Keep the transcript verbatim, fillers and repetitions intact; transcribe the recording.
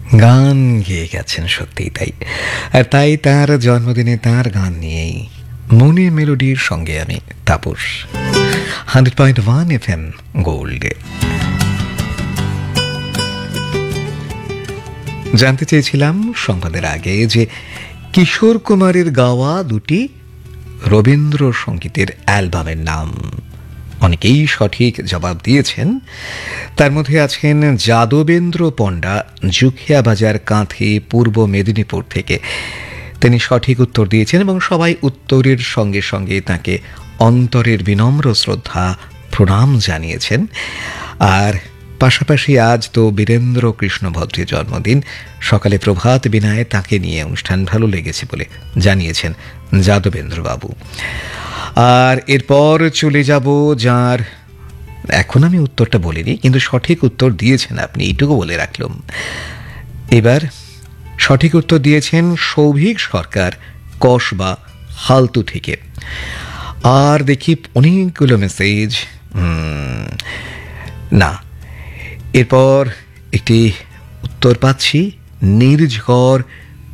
গান গেয়ে গেছেন, সত্যিই তাই। আর তাই তার জন্মদিনে তার গান নিয়েই মনে মেলোডির সঙ্গে আমি Tapas, hundred point one F M গোল্ডে। জানতে চেয়েছিলাম সংবাদের আগে যে কিশোর কুমারের গাওয়া দুটি রবীন্দ্রসঙ্গীতের অ্যালবামের নাম। অনেকেই সঠিক জবাব দিয়েছেন। তার মধ্যে আছেন যাদবেন্দ্র পণ্ডা, জুখিয়া বাজার, কাঁথি, পূর্ব মেদিনীপুর থেকে। তিনি সঠিক উত্তর দিয়েছেন এবং সবাই উত্তরের সঙ্গে সঙ্গে তাকে অন্তরের বিনম্র শ্রদ্ধা প্রণাম জানিয়েছেন। আর পাশাপাশি আজ তো বীরেন্দ্র কৃষ্ণ ভদ্রের জন্মদিন। সকালে প্রভাত বিনায় তাকে নিয়ে অনুষ্ঠান ভালো লেগেছে বলে জানিয়েছেন যাদবেন্দ্রবাবু। আর এরপর চলে যাব যার, এখন আমি উত্তরটা বলিনি কিন্তু সঠিক উত্তর দিয়েছেন আপনি, এইটুকু বলে রাখলাম। এবার সঠিক উত্তর দিয়েছেন সৌভিক সরকার, কসবা হালতু থেকে। আর দেখি অনেকগুলো মেসেজ, না এরপর একটি উত্তর পাচ্ছি নির্ঝর